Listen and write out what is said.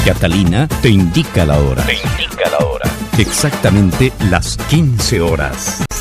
Catalina te indica la hora. Exactamente las 15 horas.